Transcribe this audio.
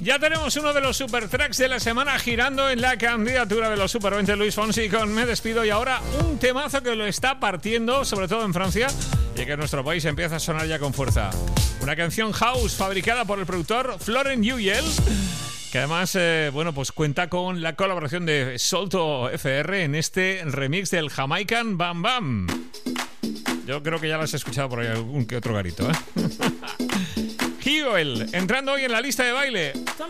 Ya tenemos uno de los super tracks de la semana girando en la candidatura de los Super 20, Luis Fonsi con Me Despido. Y ahora un temazo que lo está partiendo, sobre todo en Francia, y que en nuestro país empieza a sonar ya con fuerza. Una canción house fabricada por el productor Florent Yuyel, que además, pues cuenta con la colaboración de Solto FR en este remix del Jamaican Bam Bam. Yo creo que ya lo has escuchado por ahí algún que otro garito, Yuyel, entrando hoy en la lista de baile.